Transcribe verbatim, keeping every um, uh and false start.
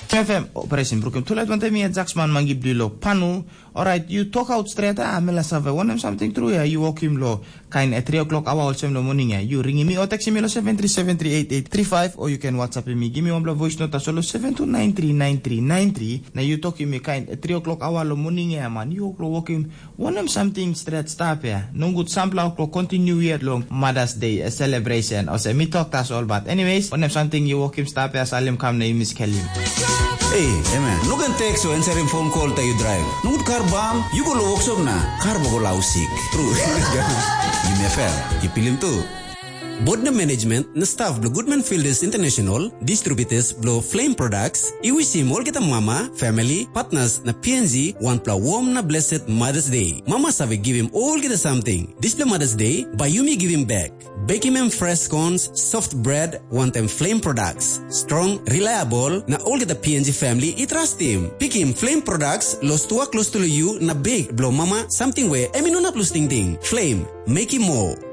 F M operation broken. Tulat wante mi Jacksman mangibli lo panu. Alright, you talk out straight. Ah, mela save. One am something true ya. You walk him lo. Kind at three o'clock hour also in the morning ya. You ring me or text me lo seven three seven three eight eight three five or you can WhatsApp me. Give me one voice note solo seven two nine three nine three nine three. Now you talk me kind at three o'clock hour lo morning ya man. You walk him. One am something straight stop ya. No good sample o'clock continue year long Mother's Day a celebration. Or say me talk that's all but anyways. One am something you walk him stop ya. Salim kam na Miss Kelly. Hey, hey man, nu kan text so answer phone call ta you drive. Nu car bam, you go lo workshop na. Car bo lau sick. True. Give me a fair. You pilih tu. Board na management na staff blo Goodman Fielders International, distributors blo Flame Products, iwisim all kita mama, family, partners na P N Z want pla warm na blessed Mother's Day. Mama save give him all kita something. This pla Mother's Day, by Yumi give him back. Bake him and fresh scones, soft bread, want them Flame Products. Strong, reliable, na all kita P N Z family, I trust him. Pick him Flame Products, los tua close to you na bake blo mama something where emino na plus ting ting. Flame, make him more.